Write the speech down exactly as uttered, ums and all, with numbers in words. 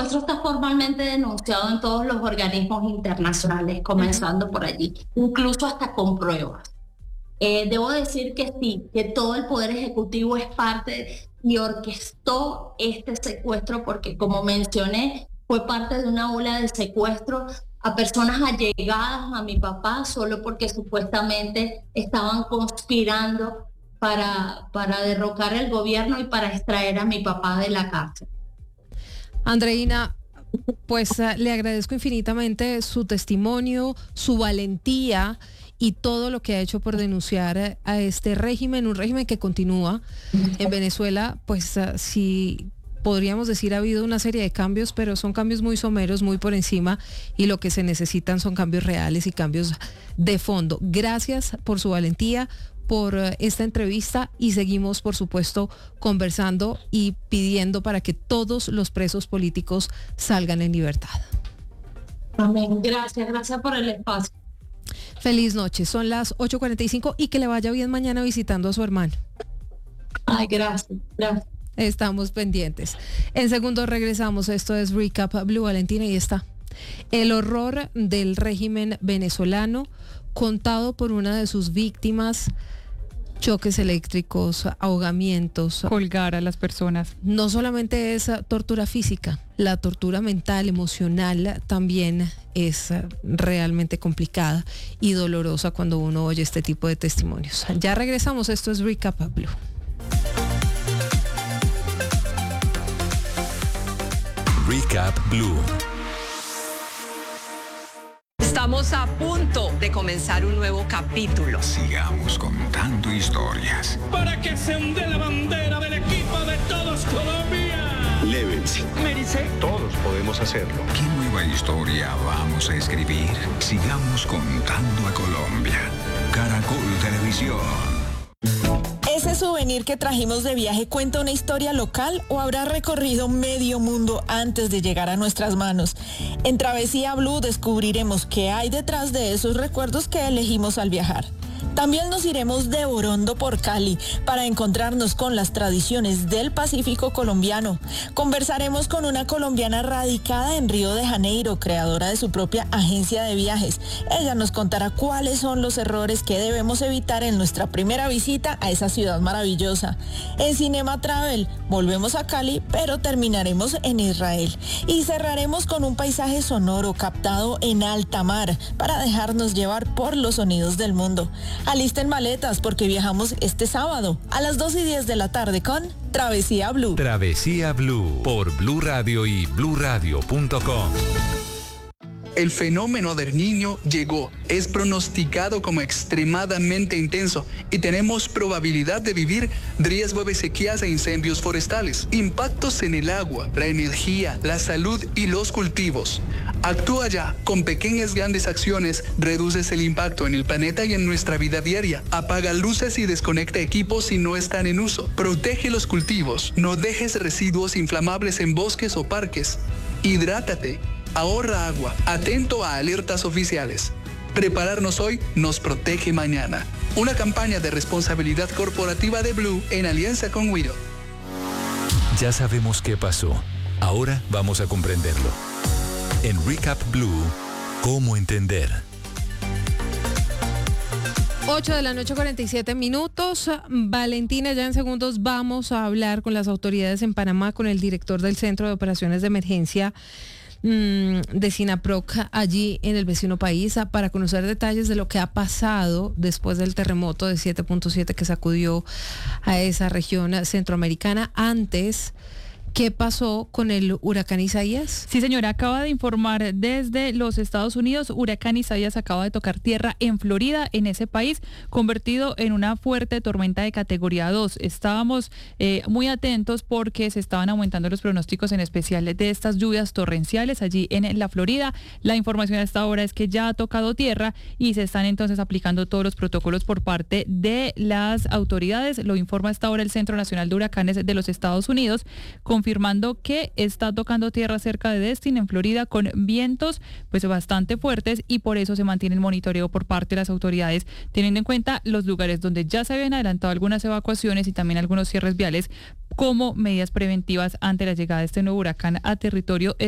secuestro está formalmente denunciado en todos los organismos internacionales, comenzando por allí, incluso hasta con pruebas. Eh, debo decir que sí, que todo el Poder Ejecutivo es parte y orquestó este secuestro porque, como mencioné, fue parte de una ola de secuestro a personas allegadas a mi papá solo porque supuestamente estaban conspirando para, para derrocar el gobierno y para extraer a mi papá de la cárcel. Andreina, pues uh, le agradezco infinitamente su testimonio, su valentía y todo lo que ha hecho por denunciar a este régimen, un régimen que continúa en Venezuela. Pues uh, sí, podríamos decir ha habido una serie de cambios, pero son cambios muy someros, muy por encima, y lo que se necesitan son cambios reales y cambios de fondo. Gracias por su valentía, por uh, esta entrevista, y seguimos, por supuesto, conversando y pidiendo para que todos los presos políticos salgan en libertad. Amén. Gracias, gracias por el espacio. Feliz noche, son las ocho cuarenta y cinco y que le vaya bien mañana visitando a su hermano. Ay, gracias, gracias. Estamos pendientes. En segundos regresamos, esto es Recap Blue, Valentina, y está. El horror del régimen venezolano contado por una de sus víctimas: choques eléctricos, ahogamientos. Colgar a las personas. No solamente es tortura física, la tortura mental, emocional también es realmente complicada y dolorosa cuando uno oye este tipo de testimonios. Ya regresamos, esto es Recap Blue. Recap Blue. Estamos a punto de comenzar un nuevo capítulo. Sigamos contando historias. Para que se hunde la bandera del equipo de todos Colombia. Lévense. Mérice. Todos podemos hacerlo. ¿Qué nueva historia vamos a escribir? Sigamos contando a Colombia. Caracol Televisión. ¿Ese souvenir que trajimos de viaje cuenta una historia local o habrá recorrido medio mundo antes de llegar a nuestras manos? En Travesía Blue descubriremos qué hay detrás de esos recuerdos que elegimos al viajar. También nos iremos de Orondo por Cali para encontrarnos con las tradiciones del Pacífico colombiano. Conversaremos con una colombiana radicada en Río de Janeiro, creadora de su propia agencia de viajes. Ella nos contará cuáles son los errores que debemos evitar en nuestra primera visita a esa ciudad maravillosa. En Cinema Travel volvemos a Cali, pero terminaremos en Israel. Y cerraremos con un paisaje sonoro captado en alta mar para dejarnos llevar por los sonidos del mundo. Alisten maletas porque viajamos este sábado a las dos y diez de la tarde con Travesía Blue. Travesía Blue por Blue Radio y blue radio punto com. El fenómeno del Niño llegó, es pronosticado como extremadamente intenso y tenemos probabilidad de vivir riesgo de sequías e incendios forestales, impactos en el agua, la energía, la salud y los cultivos. Actúa ya, con pequeñas grandes acciones reduces el impacto en el planeta y en nuestra vida diaria. Apaga luces y desconecta equipos si no están en uso. Protege los cultivos, no dejes residuos inflamables en bosques o parques. Hidrátate. Ahorra agua, atento a alertas oficiales. Prepararnos hoy nos protege mañana. Una campaña de responsabilidad corporativa de Blue en alianza con Wido. Ya sabemos qué pasó. Ahora vamos a comprenderlo. En Recap Blue, ¿cómo entender? ocho de la noche, cuarenta y siete minutos. Valentina, ya en segundos vamos a hablar con las autoridades en Panamá, con el director del Centro de Operaciones de Emergencia de SINAPROC allí en el vecino país, para conocer detalles de lo que ha pasado después del terremoto de siete punto siete que sacudió a esa región centroamericana. Antes, ¿qué pasó con el huracán Isaías? Sí, señora, acaba de informar desde los Estados Unidos. Huracán Isaías acaba de tocar tierra en Florida, en ese país, convertido en una fuerte tormenta de categoría dos. Estábamos eh, muy atentos porque se estaban aumentando los pronósticos, en especial de estas lluvias torrenciales allí en la Florida. La información hasta ahora es que ya ha tocado tierra y se están entonces aplicando todos los protocolos por parte de las autoridades. Lo informa hasta ahora el Centro Nacional de Huracanes de los Estados Unidos, con confirmando que está tocando tierra cerca de Destin, en Florida, con vientos pues bastante fuertes, y por eso se mantiene el monitoreo por parte de las autoridades, teniendo en cuenta los lugares donde ya se habían adelantado algunas evacuaciones y también algunos cierres viales como medidas preventivas ante la llegada de este nuevo huracán a territorio